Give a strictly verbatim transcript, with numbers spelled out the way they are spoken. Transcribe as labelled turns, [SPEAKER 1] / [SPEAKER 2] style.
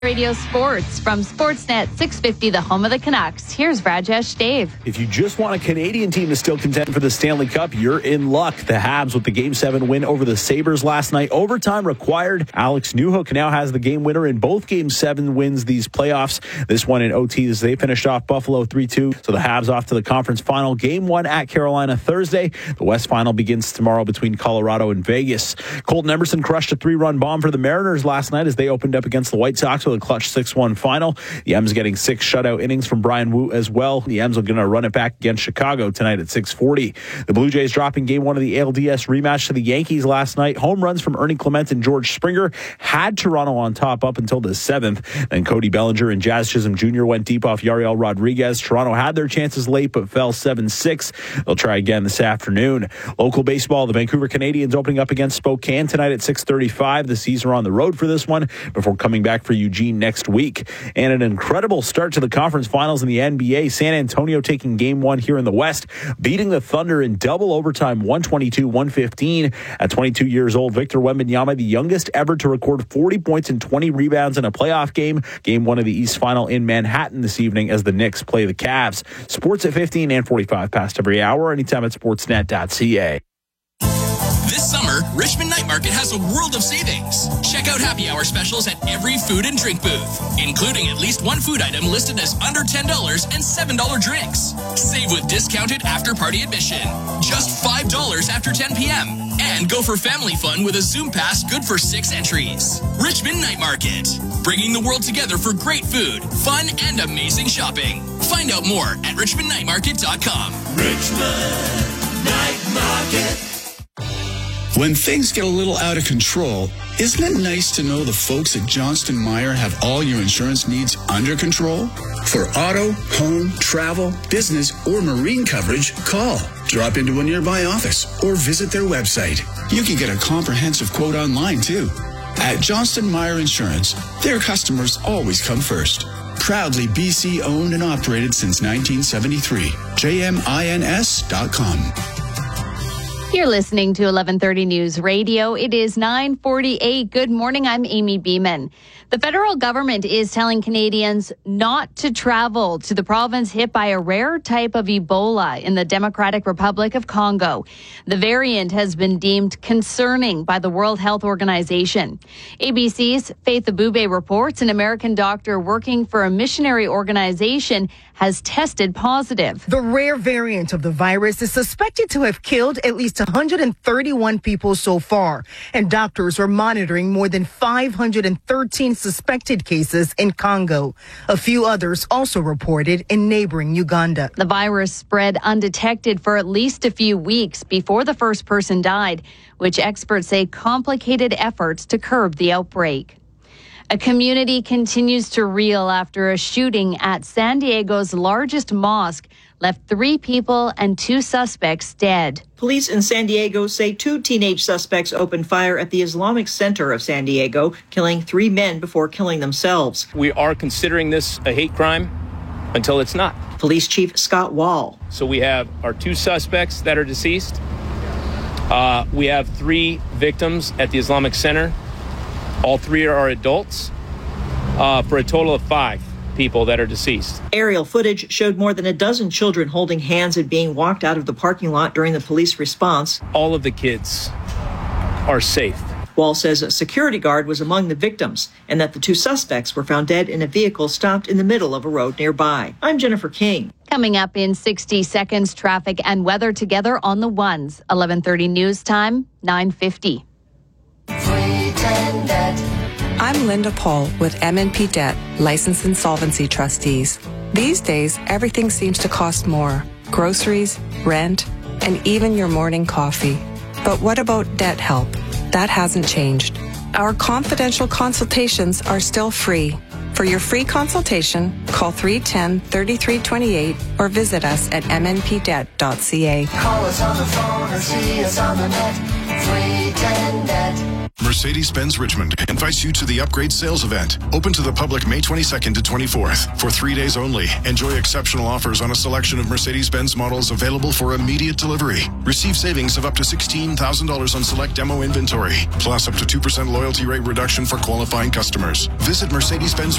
[SPEAKER 1] Radio Sports from Sportsnet six fifty, the home of the Canucks. Here's Rajesh Dave.
[SPEAKER 2] If you just want a Canadian team to still contend for the Stanley Cup, you're in luck. The Habs with the Game seven win over the Sabres last night. Overtime required. Alex Newhook now has the game winner in both Game seven wins these playoffs. This one in O T as they finished off Buffalo three two. So the Habs off to the conference final. Game one at Carolina Thursday. The West final begins tomorrow between Colorado and Vegas. Colton Emerson crushed a three-run bomb for the Mariners last night as they opened up against the White Sox with a clutch six one final. The M's getting six shutout innings from Brian Wu as well. The M's are going to run it back against Chicago tonight at six forty. The Blue Jays dropping game one of the A L D S rematch to the Yankees last night. Home runs from Ernie Clement and George Springer had Toronto on top up until the seventh. Then Cody Bellinger and Jazz Chisholm Junior went deep off Yariel Rodriguez. Toronto had their chances late but fell seven six. They'll try again this afternoon. Local baseball, the Vancouver Canadians opening up against Spokane tonight at six thirty-five. The Seas are on the road for this one before coming back for Eugene next week. And an incredible start to the conference finals in the N B A. San Antonio taking game one here in the West, beating the Thunder in double overtime, one twenty-two one fifteen. At twenty-two years old, Victor Wembanyama, the youngest ever to record forty points and twenty rebounds in a playoff game. Game one of the East Final in Manhattan this evening as the Knicks play the Cavs. Sports at fifteen and forty-five past every hour, anytime at sportsnet dot c a.
[SPEAKER 3] This summer, Richmond Night Market has a world of savings. Check out happy hour specials at every food and drink booth, including at least one food item listed as under ten dollars and seven dollars drinks. Save with discounted after-party admission. Just five dollars after ten p.m. And go for family fun with a Zoom Pass good for six entries. Richmond Night Market, bringing the world together for great food, fun, and amazing shopping. Find out more at richmond night market dot com.
[SPEAKER 4] Richmond Night Market.
[SPEAKER 5] When things get a little out of control, isn't it nice to know the folks at Johnston Meyer have all your insurance needs under control? For auto, home, travel, business, or marine coverage, call. Drop into a nearby office or visit their website. You can get a comprehensive quote online, too. At Johnston Meyer Insurance, their customers always come first. Proudly B C owned and operated since nineteen seventy-three. J M I N S dot com.
[SPEAKER 1] You're listening to eleven thirty News Radio. It is nine forty-eight. Good morning. I'm Amy Beeman. The federal government is telling Canadians not to travel to the province hit by a rare type of Ebola in the Democratic Republic of Congo. The variant has been deemed concerning by the World Health Organization. A B C's Faith Abube reports an American doctor working for a missionary organization has tested positive.
[SPEAKER 6] The rare variant of the virus is suspected to have killed at least one hundred thirty-one people so far, and doctors are monitoring more than five hundred thirteen suspected cases in Congo. A few others also reported in neighboring Uganda.
[SPEAKER 1] The virus spread undetected for at least a few weeks before the first person died, which experts say complicated efforts to curb the outbreak. A community continues to reel after a shooting at San Diego's largest mosque left three people and two suspects dead.
[SPEAKER 7] Police in San Diego say two teenage suspects opened fire at the Islamic Center of San Diego, killing three men before killing themselves.
[SPEAKER 8] We are considering this a hate crime until it's not.
[SPEAKER 7] Police Chief Scott Wall.
[SPEAKER 8] So we have our two suspects that are deceased. Uh, we have three victims at the Islamic Center. All three are adults, uh, for a total of five people that are deceased.
[SPEAKER 7] Aerial footage showed more than a dozen children holding hands and being walked out of the parking lot during the police response.
[SPEAKER 8] All of the kids are safe.
[SPEAKER 7] Wall says a security guard was among the victims and that the two suspects were found dead in a vehicle stopped in the middle of a road nearby. I'm Jennifer King.
[SPEAKER 1] Coming up in sixty seconds, traffic and weather together on the ones. eleven thirty news time, nine fifty.
[SPEAKER 9] I'm Linda Paul with M and P Debt, Licensed Insolvency Trustees. These days, everything seems to cost more. Groceries, rent, and even your morning coffee. But what about debt help? That hasn't changed. Our confidential consultations are still free. For your free consultation, call three one zero, three three two eight or visit us at m n p debt dot c a.
[SPEAKER 4] Call us on the phone or see us on the net. three ten debt.
[SPEAKER 10] Mercedes-Benz Richmond invites you to the Upgrade Sales Event, open to the public May twenty-second to twenty-fourth. For three days only, enjoy exceptional offers on a selection of Mercedes-Benz models available for immediate delivery. Receive savings of up to sixteen thousand dollars on select demo inventory, plus up to two percent loyalty rate reduction for qualifying customers. Visit Mercedes-Benz